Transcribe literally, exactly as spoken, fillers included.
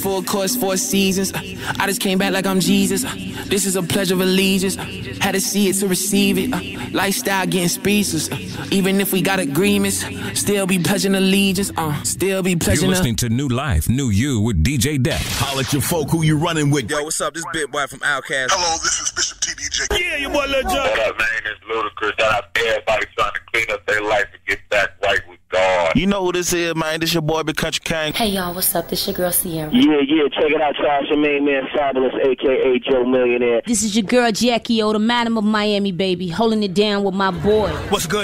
Full course, four seasons. I just came back like I'm Jesus. This is a pledge of allegiance. Had to see it to receive it. Lifestyle getting speechless. Even if we got agreements, still be pledging allegiance. Uh, still be pledging. You're listening to New Life, New You with D J Deck. Holla at your folk, who you running with? Yo, what's up? This Big Boy from Outkast. Hello, this is Bishop T D J. Yeah, your boy Lil Jon. What up, man? It's Ludacris. Shout out to everybody trying to clean up their life and get back right with God. You know who this is, man. This your boy, Big Country King. Hey, y'all, what's up? This your girl, Sierra. Yeah, yeah, check it out, y'all. It's your main man, Fabulous, a k a. Joe Millionaire. This is your girl, Jackie O, the Madam of Miami, baby, holding it down with my boy. What's good?